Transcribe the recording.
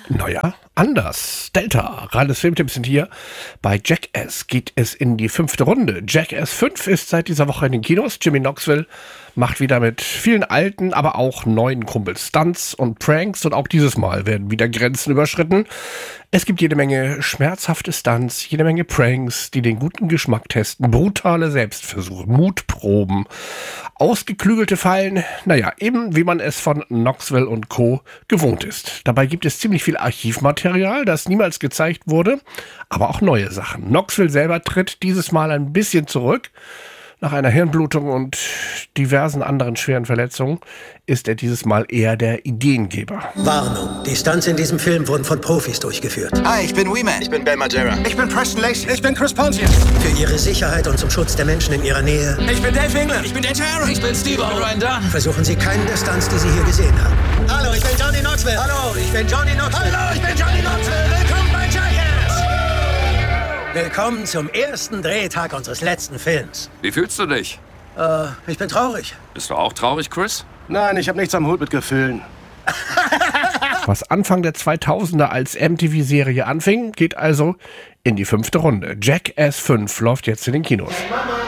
Naja, anders. Delta, reines Filmtipps sind hier. Bei Jackass geht es in die 5. Runde. Jackass 5 ist seit dieser Woche in den Kinos. Jimmy Knoxville macht wieder mit vielen alten, aber auch neuen Kumpels Stunts und Pranks. Und auch dieses Mal werden wieder Grenzen überschritten. Es gibt jede Menge schmerzhafte Stunts, jede Menge Pranks, die den guten Geschmack testen. Brutale Selbstversuche, Mutproben, ausgeklügelte Fallen. Naja, eben wie man es von Knoxville und Co. gewohnt ist. Dabei gibt es ziemlich viel Archivmaterial, das niemals gezeigt wurde, aber auch neue Sachen. Knoxville selber tritt dieses Mal ein bisschen zurück. Nach einer Hirnblutung und diversen anderen schweren Verletzungen ist er dieses Mal eher der Ideengeber. Warnung, die Stunts in diesem Film wurden von Profis durchgeführt. Hi, ich bin Wee-Man. Ich bin Ben Margera. Ich bin Preston Lacey. Ich bin Chris Pontius. Für ihre Sicherheit und zum Schutz der Menschen in ihrer Nähe Ich bin Dave England. Ich bin Ed Harris. Ich bin Steve Ryan Dunn. versuchen sie keinen der Stunts, die sie hier gesehen haben. Hallo, ich bin Johnny Knoxville. Hallo, ich bin Johnny Knoxville. Hallo, ich bin Johnny Knoxville. Willkommen bei Jackass. Willkommen zum ersten Drehtag unseres letzten Films. Wie fühlst du dich? Ich bin traurig. Bist du auch traurig, Chris? Nein, ich habe nichts am Hut mit Gefühlen. Was Anfang der 2000er als MTV-Serie anfing, geht also in die 5. Runde. Jackass 5 läuft jetzt in den Kinos. Mama,